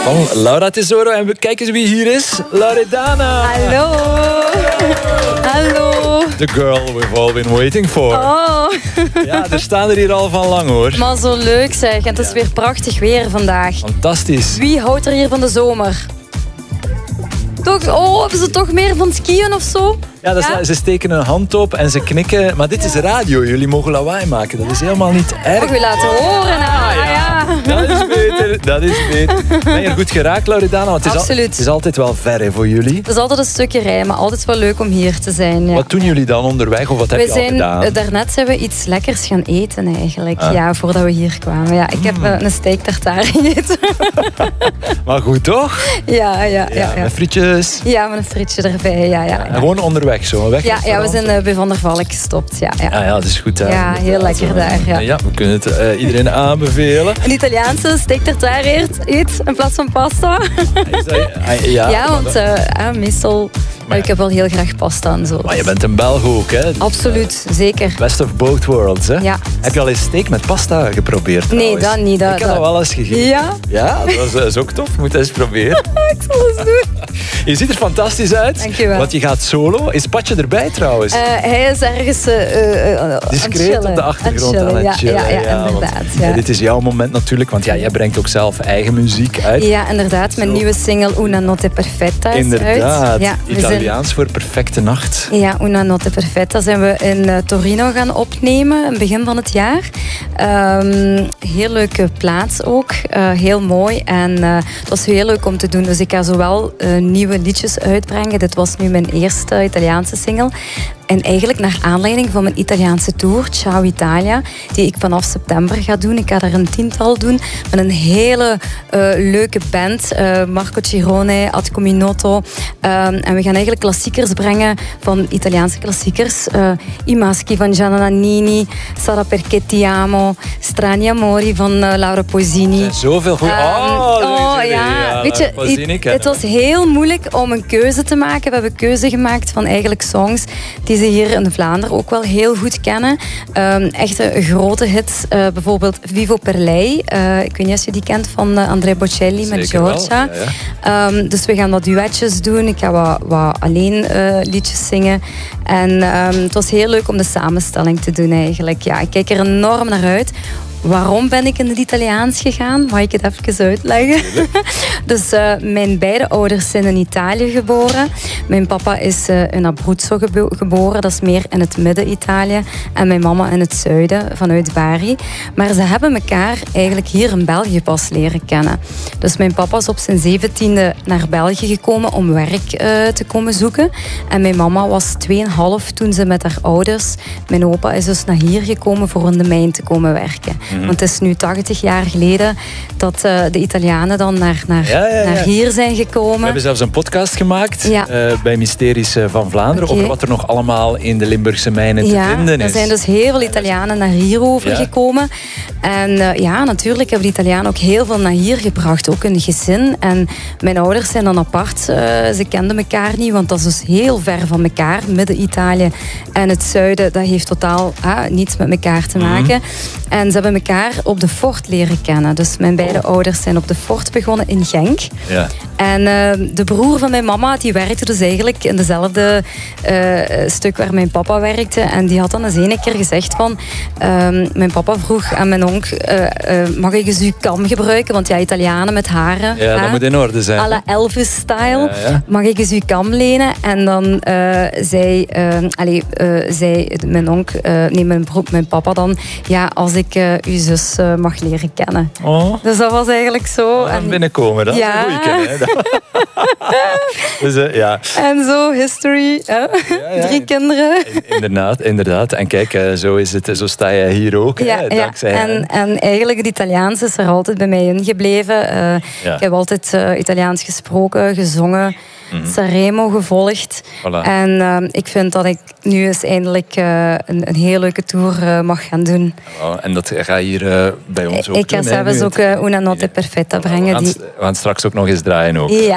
Van Laura Tesoro. En we kijken eens wie hier is. Loredana. Hallo. Hallo. The girl we've all been waiting for. Oh. Ja, er staan er hier al van lang hoor. Maar zo leuk zeg. En het is weer prachtig weer vandaag. Fantastisch. Wie houdt er hier van de zomer? Toch, hebben ze toch meer van skiën of zo? Ja, dat is, ze steken een hand op en ze knikken. Maar dit is radio. Jullie mogen lawaai maken. Dat is helemaal niet erg. Mag u laten horen? Ja. Dat is beter. Dat is beter. Ben je er goed geraakt, Loredana? Want Absoluut. Het is altijd wel ver hè, voor jullie. Het is altijd een stukje rijden, maar altijd wel leuk om hier te zijn. Ja. Wat doen jullie dan onderweg? Of wat heb je al gedaan? Daarnet zijn we iets lekkers gaan eten eigenlijk. Ja, voordat we hier kwamen. Ja, ik heb een steak tartare gegeten. Maar goed, toch? Ja. Met frietjes. Ja, met een frietje erbij. Ja. En gewoon onderweg zo. Ja, we zijn bij Van der Valk gestopt. Ja. Ja, dat is goed. Hè. Ja, heel lekker daar. Ja, we kunnen het iedereen aanbevelen. Een Italiaanse steak tartare eet in plaats van pasta. Ja, want meestal... Maar ik heb wel heel graag pasta en zo. Maar je bent een Belg ook, hè? Dus, absoluut, zeker. Best of both worlds, hè? Ja. Heb je al eens steak met pasta geprobeerd? Nee, dat niet. Ik heb dat wel eens gegeten. Ja? Ja, dat is ook tof. Moet eens proberen. Ik zal eens doen. Je ziet er fantastisch uit. Dankjewel. Want je gaat solo. Is Patje erbij trouwens? Hij is ergens discreet op de achtergrond aan het chillen. Ja, inderdaad. Ja. Dit is jouw moment natuurlijk, want jij brengt ook zelf eigen muziek uit. Ja, inderdaad. Mijn nieuwe single Una Notte Perfetta is inderdaad. uit. Ja, Italiaans voor perfecte nacht. Ja, Una Notte Perfetta zijn we in Torino gaan opnemen, in het begin van het jaar. Heel leuke plaats ook, heel mooi. En het was heel leuk om te doen. Dus ik ga zowel nieuwe liedjes uitbrengen. Dit was nu mijn eerste Italiaanse single. En eigenlijk naar aanleiding van mijn Italiaanse tour, Ciao Italia, die ik vanaf september ga doen. Ik ga daar een 10-tal doen met een hele leuke band. Marco Cirone, Atco Minotto. En we gaan eigenlijk klassiekers brengen van Italiaanse klassiekers. I Maschi van Gianna Nannini, Sarà perché ti amo, Strani Amori van Laura Pausini. Zoveel goed. Ja. Weet je, het was heel moeilijk om een keuze te maken. We hebben een keuze gemaakt van eigenlijk songs die ze hier in Vlaanderen ook wel heel goed kennen. Echte grote hits. Bijvoorbeeld Vivo per lei. Ik weet niet of je die kent van Andrea Bocelli. Zeker met Giorgia. Ja. Dus we gaan wat duetjes doen. Ik ga wat alleen liedjes zingen. En het was heel leuk om de samenstelling te doen eigenlijk. Ja, ik kijk er enorm naar uit. Waarom ben ik in het Italiaans gegaan? Mag ik het even uitleggen? Dus mijn beide ouders zijn in Italië geboren. Mijn papa is in Abruzzo geboren. Dat is meer in het midden-Italië. En mijn mama in het zuiden, vanuit Bari. Maar ze hebben elkaar eigenlijk hier in België pas leren kennen. Dus mijn papa is op zijn 17e naar België gekomen om werk te komen zoeken. En mijn mama was 2,5 toen ze met haar ouders... Mijn opa is dus naar hier gekomen voor in de mijn te komen werken. Want het is nu 80 jaar geleden dat de Italianen dan naar hier zijn gekomen. We hebben zelfs een podcast gemaakt bij Mysteries van Vlaanderen over wat er nog allemaal in de Limburgse mijnen te vinden is. Er zijn dus heel veel Italianen naar hier overgekomen. En natuurlijk hebben de Italianen ook heel veel naar hier gebracht, ook een gezin. En mijn ouders zijn dan apart. Ze kenden elkaar niet, want dat is dus heel ver van elkaar. Midden-Italië en het zuiden, dat heeft totaal niets met elkaar te maken. En ze hebben elkaar op de fort leren kennen. Dus mijn beide ouders zijn op de fort begonnen in Genk. Ja. En de broer van mijn mama, die werkte dus eigenlijk in dezelfde stuk waar mijn papa werkte. En die had dan eens een keer gezegd van... mijn papa vroeg aan mijn onk, mag ik eens uw kam gebruiken? Want ja, Italianen met haren. Ja, dat moet in orde zijn. À la Elvis-style. Ja. Mag ik eens uw kam lenen? En dan zei mijn onk, mijn papa dan... Ja, als ik uw zus mag leren kennen. Oh. Dus dat was eigenlijk zo. En binnenkomen, dat is een goeie kennen. Dus, En zo, history. 3 kinderen. Inderdaad. En kijk, zo sta je hier ook. Dankzij en eigenlijk het Italiaans is er altijd bij mij ingebleven. Ik heb altijd Italiaans gesproken, gezongen. Sanremo gevolgd. Voilà. En ik vind dat ik nu eens eindelijk een heel leuke tour mag gaan doen. Wow, en dat ga je hier bij ons ook doen? Ik ga zelfs ook Una Notte Perfetta brengen. We gaan straks ook nog eens draaien ook. Ja.